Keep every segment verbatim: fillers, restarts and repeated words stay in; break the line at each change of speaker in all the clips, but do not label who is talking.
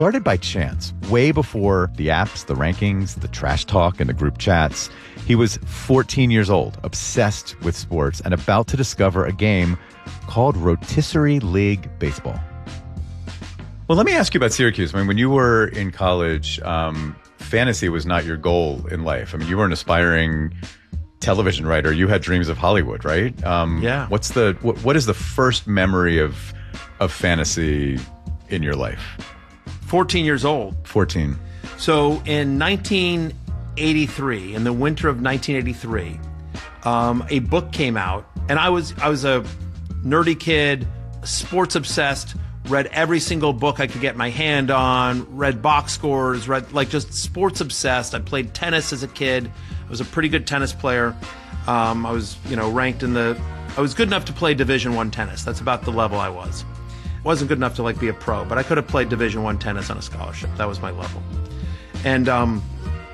Started by chance, way before the apps, the rankings, the trash talk, and the group chats. He was fourteen years old, obsessed with sports, and about to discover a game called Rotisserie League Baseball. Well, let me ask you about Syracuse. I mean, when you were in college, um, fantasy was not your goal in life. I mean, you were an aspiring television writer. You had dreams of Hollywood, right? Um,
yeah.
What's the what, what is the first memory of of fantasy in your life?
fourteen years old.
fourteen.
So in nineteen eighty-three, in the winter of nineteen eighty-three, um, a book came out, and I was I was a nerdy kid, sports obsessed, read every single book I could get my hand on, read box scores, read like just sports obsessed. I played tennis as a kid. I was a pretty good tennis player. Um, I was, you know, ranked in the. I was good enough to play Division One tennis. That's about the level I was. Wasn't good enough to like be a pro, but I could have played Division One tennis on a scholarship. That was my level. And um,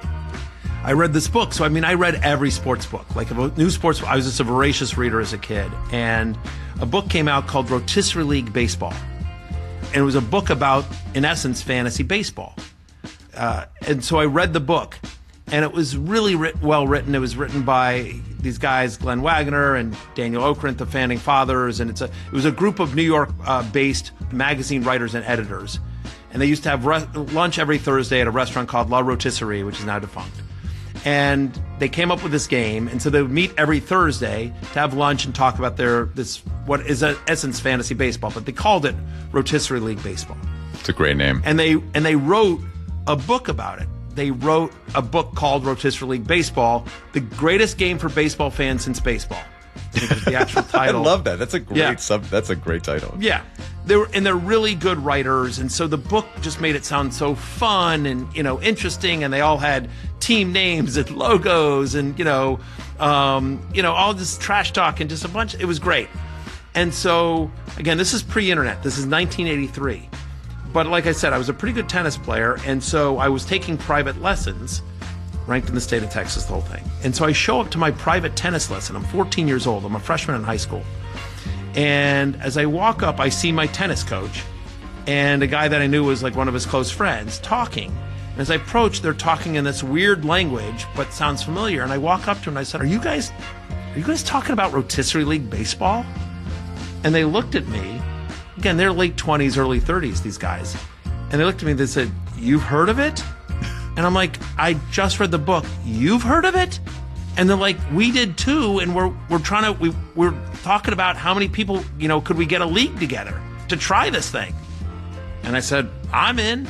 I read this book. So I mean, I read every sports book, like a new sports. I was just a voracious reader as a kid, and a book came out called Rotisserie League Baseball, and it was a book about, in essence, fantasy baseball. Uh, and so I read the book, and it was really writ- well written. It was written by these guys, Glenn Wagner and Daniel Okrent, the founding fathers, and it's a it was a group of New York-based uh, magazine writers and editors. And they used to have re- lunch every Thursday at a restaurant called La Rotisserie, which is now defunct. And they came up with this game, and so they would meet every Thursday to have lunch and talk about their this what is in essence fantasy baseball, but they called it Rotisserie League Baseball.
It's a great name.
And they and they wrote a book about it. They wrote a book called Rotisserie League Baseball, the greatest game for baseball fans since baseball. I think was the actual title.
I love that. That's a great
yeah.
sub. That's a great title.
Yeah, they were, and they're really good writers, and so the book just made it sound so fun and you know interesting, and they all had team names and logos, and you know, um, you know, all this trash talk and just a bunch. It was great, and so again, this is pre-internet. This is nineteen eighty-three. But like I said, I was a pretty good tennis player, and so I was taking private lessons, ranked in the state of Texas, the whole thing. And so I show up to my private tennis lesson. I'm fourteen years old. I'm a freshman in high school. And as I walk up, I see my tennis coach and a guy that I knew was like one of his close friends talking. And as I approach, they're talking in this weird language, but sounds familiar. And I walk up to him and I said, are you guys, are you guys talking about Rotisserie League Baseball? And they looked at me. Again, they're late twenties, early thirties, these guys. And they looked at me and they said, you've heard of it? And I'm like, I just read the book. You've heard of it? And they're like, we did too. And we're we're trying to, we, we're talking about how many people, you know, could we get a league together to try this thing? And I said, I'm in.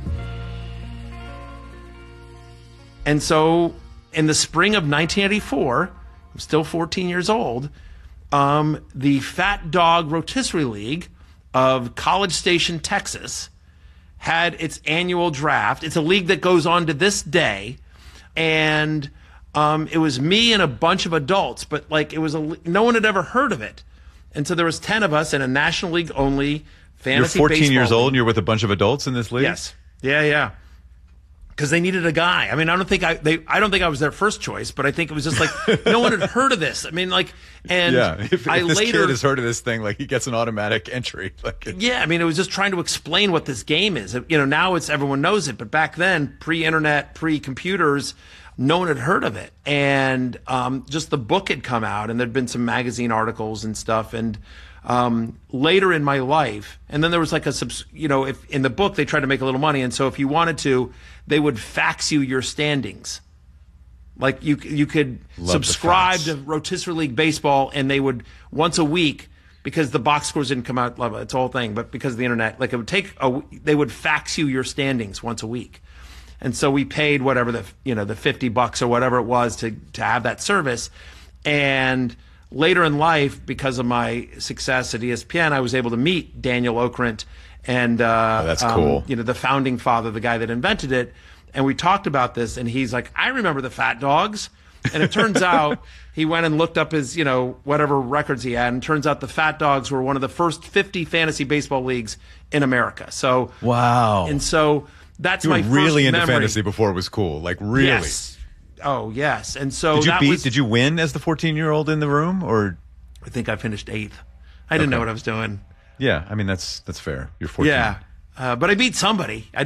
And so in the spring of nineteen eighty-four, I'm still fourteen years old, um, the Fat Dog Rotisserie League of College Station, Texas, had its annual draft. It's a league that goes on to this day, and um, it was me and a bunch of adults, but like it was a no one had ever heard of it, and so there was ten of us in a National League only fantasy.
You're fourteen years
league.
old, and you're with a bunch of adults in this league.
Yes, yeah, yeah. Because they needed a guy. I mean, I don't think I they I don't think I was their first choice, but I think it was just like no one had heard of this. I mean, like, and
yeah, if, if
I
this
later
kid has heard of this thing, like he gets an automatic entry. Like it's,
yeah, I mean, it was just trying to explain what this game is. You know, now it's everyone knows it, but back then, pre-internet, pre-computers, no one had heard of it. And um, just the book had come out, and there'd been some magazine articles and stuff, and. Um, later in my life, and then there was like a, subs, you know, if in the book they tried to make a little money, and so if you wanted to, they would fax you your standings. Like you, you could
Love
subscribe to Rotisserie League Baseball, and they would once a week because the box scores didn't come out. Love it, it's a whole thing, but because of the internet, like it would take a, they would fax you your standings once a week, and so we paid whatever the you know the fifty bucks or whatever it was to to have that service, and. Later in life, because of my success at E S P N, I was able to meet Daniel Okrent and uh,
oh, that's cool.
um, you know, the founding father, the guy that invented it. And we talked about this, and he's like, I remember the Fat Dogs. And it turns out he went and looked up his, you know, whatever records he had, and it turns out the Fat Dogs were one of the first fifty fantasy baseball leagues in America. So
wow.
And so that's
you
my
were really
first
into
memory.
fantasy before it was cool, like really.
Yes. Oh yes, and so
did you
that
beat?
was,
did you win as the fourteen-year-old in the room, or?
I think I finished eighth. I didn't
Okay.
know what I was doing.
Yeah, I mean that's that's fair. You're fourteen.
Yeah, Uh, but I beat somebody. I